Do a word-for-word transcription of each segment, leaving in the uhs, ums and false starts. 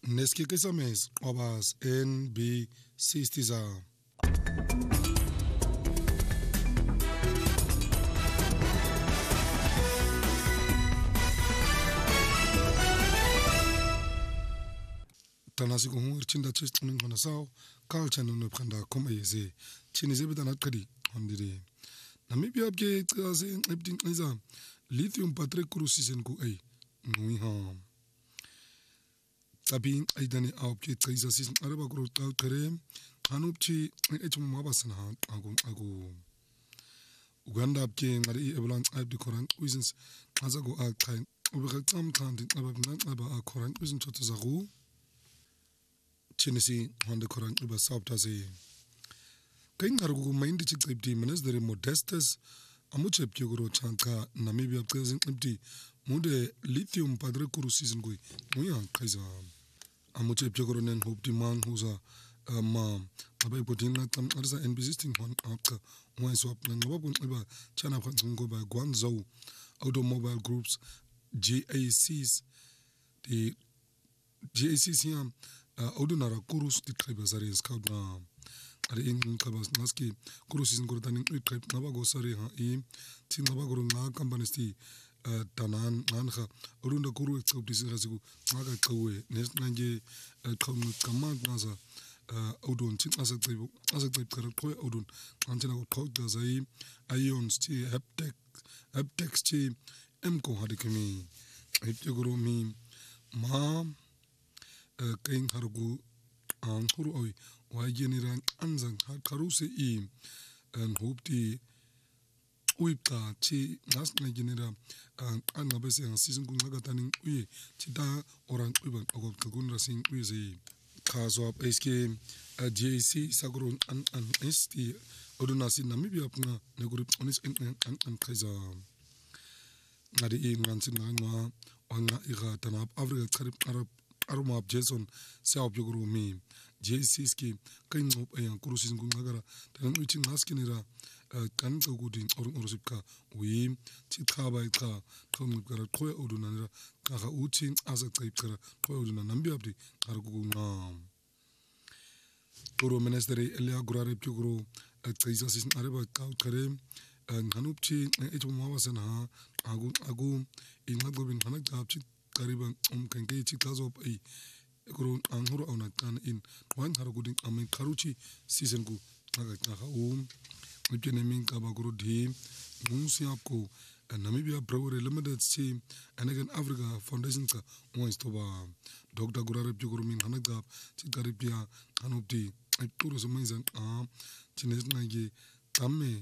Neskike Sames Obas N B sixty-za. Tanasi kuhur chinda chist kuning kona sao kal chanu no khanda kom ayese chini zebe dana kadi ondire Namibia bje tsaze ebdin iza lithium patrick crucisin ku ay ngui ha Tabin aidani aupke tsaisa sis araba gro tau tere hanupchi etum mabasana agun agu Uganda bje ngari ebulan abdi koran reasons azago a kain ubekal tam tan din ababnan aba a koran reason to zagu Chinesi Honda Koran über Saubtase. Kain Argu Mind Chipti Minister Modestus Amuchep Yogoro Chanka Namibia President Empty Mude Lithium Padre Kuru season gui. We are Kaiser Amuchep Yogoronen Hope Demand who's a mam. Abai Potina Tam Arza and resisting one after one swap and Wabun Eba China go by Guangzhou Automobile Groups G A Cs the G A Cs here. Audunara kurus di tribe zari scout na ari in kabas naski kurus is ngordan in tribe nabago sari ha i tin nabago na companies ti tanan nanha urunda kuru scout dis rasigu naga kawe nes nanje kham kamad nasa audun tin asa tribe asa tribe kar ko audun antina ko thok da zai ions ti haptex haptex ti emko hadikami iptegoro mi ma kain hargu an huru oi wa generan anzang haruse i an hopti uipta chi nas na genera an anabese an season kun ngatanin uye chi da oran uiban ogob kun rasing uye sei kaso ap eske J C sagron an an esti odunasi Namibia pna ne group onis an an an kaisa ngadi i ngansin ngwa wanga ira tanap afrika karib arab Aroma of Jason South Yoguru me J C ski kain op ayan kurusin gun ngagara tan uchi naskinira kan gudin or orosipka we chitha bai ka thom kara khoy odunanira ka ga uchi asa type kara khoy oduna nambi abdi kar gu ngam Toro ministry elia gurare pyuguru kaisa sis areba ka kare hanupchi etu mawasana agu agu ingagobin hanak tapchi Kariban um kanke chikas op ai ekoro anghuru auna tan in wan haragudin amen karuchi season ku naga naga um ujene min kabaguru di musi apko Namibia Brewery Limited si Anagan Africa Foundation ka wants to ba Doctor Gurare Puguru min hanaga chikaripia hanupti turu samaisan a chines nage tamme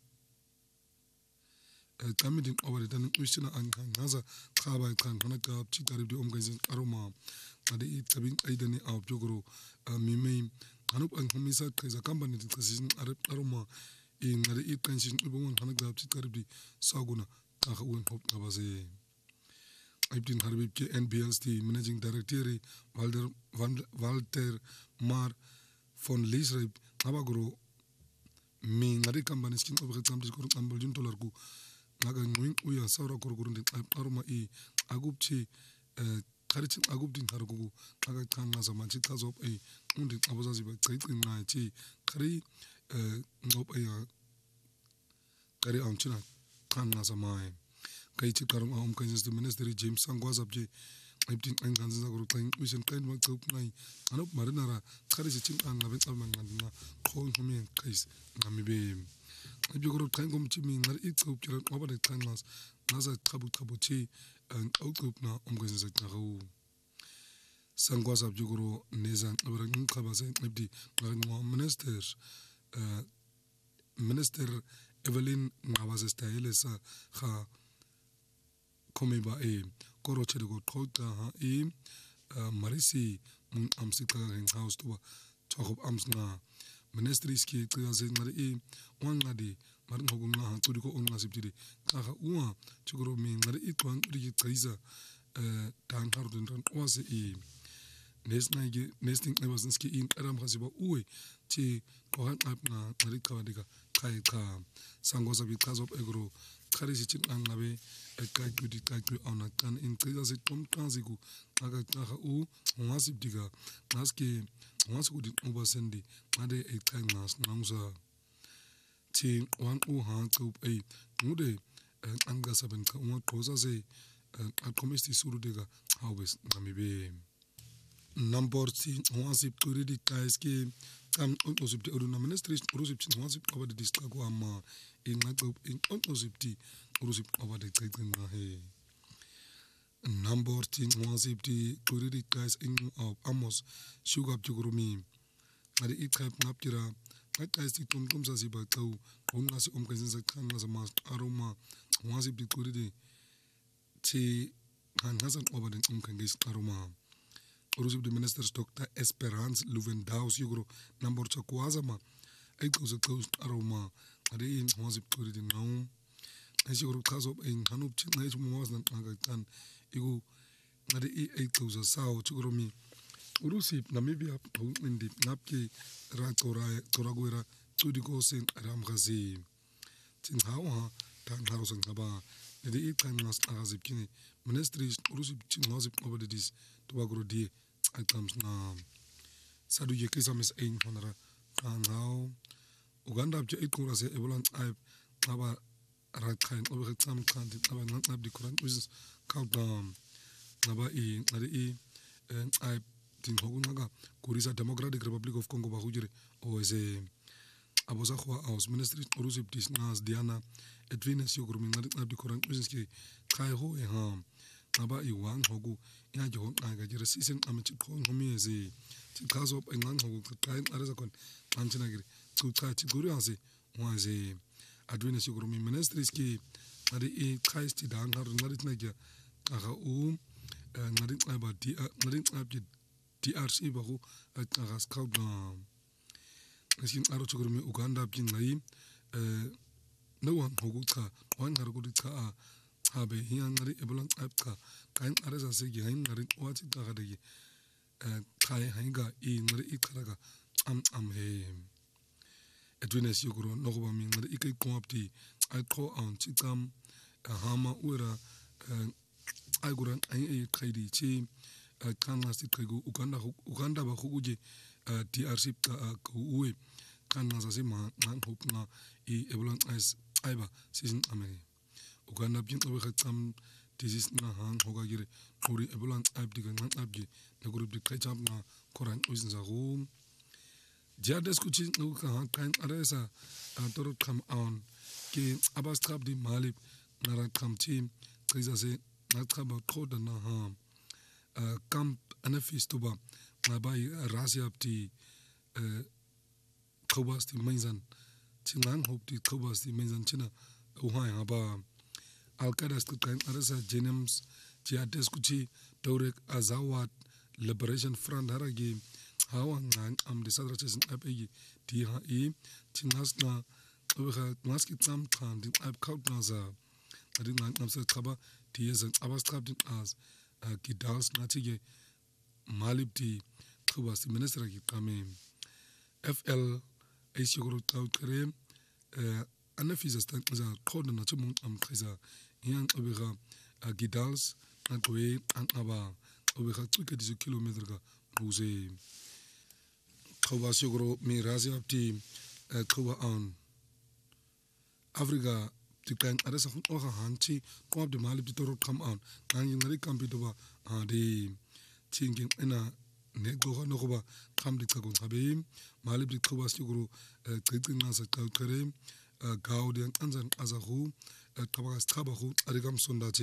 Tamidin over the Ushina and Kangaza, Kaba Kan Hanaka, Chitari Omgazin Aroma, Adi Tabin Aidani of Jogoro, Mime, Hanup and Homisa is a company decision Aroma in the eight pension Ubon Hanaka, Chitari Saguna, Kahawan Hop Navaze. I've been Harvey N B S T Managing Director Walter Walter Mar von Lisreb, Navagoro, Ming, Adi company skin of examples, Ambulin Tolargu. Naga ngwing uya saura korgurunde aroma i agupchi karichin agupdin hargugu naga kanga zamanchi kazop ai undi abazazi ba tsaitin na chi kari ngop ai kari amchina kanga zamai kai chi karum am kaisas the ministry James Sangwazabje ibtin an ganza guru kain usen kain ma kop nai anop marinara kari chi chin an ngaben alman ngana khol humi kais ngamibe Jogoro Tangum Chiming, it's up to over the Tangas, Naza Tabu Tabuchi, and Outgroup na Umgazes at Nahu. Sangwas of Jogoro, Nezan, Abraham Kabazan, Abdi, Ministers, Minister Evelyn Navazes Tailesa, Ha Komeba E, Korochego Kota, Ha E, Marisi, Mun Amsika and House to Chok of Amsna. Ministries ki tsazen ngari e wangadi marin hogumna ha tudiko onna sibtide kaka uwa chigoro mi ngari e twan ri tsaisa eh tan harudin ran wase e nesnage nesting evasinski in aram hasiba uwe chi kohan apna ngari kawadika kai ka sangosa bi kazo egro kharisi chinqanqabe eqaqudi qaqi awunaqan inqiza siqomqanzi ku xakaxaha u ungasibdika ngaske ungasikuthi uba sendi ngade eqanqas nqamsa thi wanqu hanqu ay ngude anqa saben ka ungaqosa se aqomesti surudeka hawes ngamibe number three ungasibquri di qaiske am onqosibti oruna ministry urusibti ungasibti abade disqaku ama inqaqo onqosibti urusibti abade qeqinqa he number three ungasibti quri di qais inqu amos sugar bjukurumi ade iqhab ngaptira qaqaisi qumqumsa sibaqaw unqasi umkenza qhanqa zamas aroma ungasibti quri di thi kangasan obade umkengis aroma Urusib the ministers Doctor Esperance Luvendaus Yugro number Chakwazama Echoes a close aroma at the inn was it put it in now as you cause up in Hanup Chinese was not Nagakan Igu at the echoes a sow Chugromi Urusib Namibia in the Napki Rakorai Toraguera Tudiko Saint Ramgazi Tinhawa Tan House and Kaba the eight time was Azipkini ministries Urusib Chinwazip over this Tobagro D items na sadu yekisa mis ein honara kanao Uganda bje ikura se ebulan aib aba rakhain obe kham khan dit aba nang ab di Quran is countdown aba i ngari i aib tin hogunaga kurisa Democratic Republic of Congo ba hujire o ze aboza khwa aus ministry urusib dis nas Diana Edwines yogurumi ngari ab di Quran is ki khai ho e ham aba i wang hogu ya jo nga jira season amchi khon homi eze because of engang hogu kain arasa kon anchina giri ku cha chi guru ase wa ze adwene siguru mi ministries ki ari e christ dang har ngari tnaja aga u ngari aba di ngari abji D R C ba go aga scout na esin aro chuguru mi Uganda bjin ngai no wan hogu cha wan har guru cha habe hian ngari ebulan apka kain arasa se gi hain ngari wati ta ga de kai hainga i ngari ikharaga am am he edwene siguro no go ba mi ngari ikai komapti ai ko an chikam hama ura ai guran ai e khaidi chi kanga si khaigu Uganda Uganda ba khuguje D R C ka ko uwe kanga sa se ma ngan hopna i ebulan as aiba season ame Uganda bin obe khatam disease na hang hoga gire uri ebulan ab diga ngan abji na group di kaicham na Quran uzin za home dia diskuti no ka han kan aresa toro kam on ke abas trap di malib na ra kam team kriza se na traba khoda na ha camp anafistoba na bai rasia abti khobas di mainzan chingan hop di khobas di mainzan china uhai haba Al-Qaeda kan arasa Jenems dia diskuti Dorek Azawad Liberation Front haragi hawa ngan am de sadra chesen abegi di ha e tingas na obeha maski tsam kan din ab kaut na za adin ngan am sa khaba di yezen abas trap din as gidals na tige malib di khubas minister gi kame F L aishuguru taut kare anafisa stan za khoda na chum am khiza yan obeha gidals na goe an aba obeha tuke dix kilometer ga ruze khoba siguro mi razi apti khoba an Afrika di kan arasa khun oha hanchi ko abde malib di toro kam an kan ngari kampi to ba de chingin ina ne go no ba kam di tsagon habe malib di khoba siguro qeqin na sa kare gauden anzan azahu tabas tabahu arigam sonda